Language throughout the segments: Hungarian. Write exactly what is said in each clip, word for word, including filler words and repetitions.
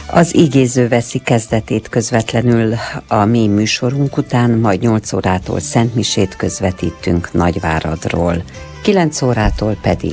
Az igéző veszi kezdetét közvetlenül a mi műsorunk után, majd nyolc órától szentmisét közvetítünk Nagyváradról, kilenc órától pedig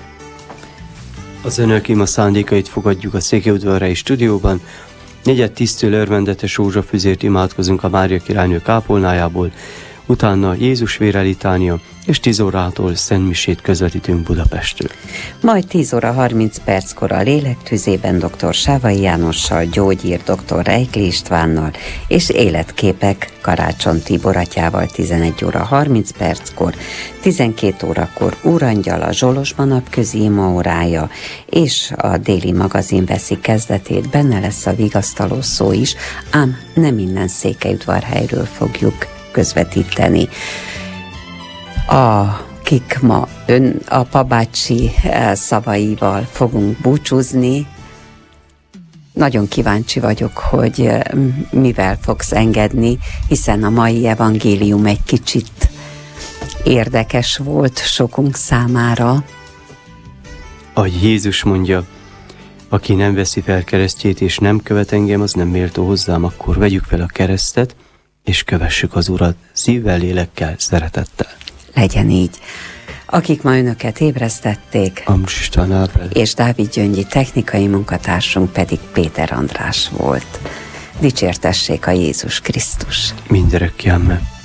az önök ima szándékait fogadjuk a Székelyudvarhelyi stúdióban. Negyed tíztől örvendetes rózsafüzért imádkozunk a Mária királynő kápolnájából, utána Jézus vére litánia, és tíz órától szentmisét közvetítünk Budapestről. Majd tíz óra harminc perckor a Lélektüzében dr. Sávai Jánossal, gyógyír dr. Reikli Istvánnal, és életképek Karácsony Tibor atyával tizenegy óra harminc perckor, tizenkét órakor Úrangyal, a Zsolozsma napközi imaórája, és a déli magazin veszi kezdetét, benne lesz a vigasztaló szó is, ám nem innen Székelyudvarhelyről fogjuk közvetíteni. Akik ma ön apa bácsi szavaival fogunk búcsúzni. Nagyon kíváncsi vagyok, hogy mivel fogsz engedni, hiszen a mai evangélium egy kicsit érdekes volt sokunk számára. Ahogy Jézus mondja, aki nem veszi fel keresztjét és nem követ engem, az nem méltó hozzám, akkor vegyük fel a keresztet, és kövessük az Urat szívvel, lélekkel, szeretettel. Legyen így. Akik ma önöket ébresztették, Ambrus István Ábel és Dávid Gyöngyi technikai munkatársunk pedig Péter András volt. Dicsértessék a Jézus Krisztus! mindörökké, amen.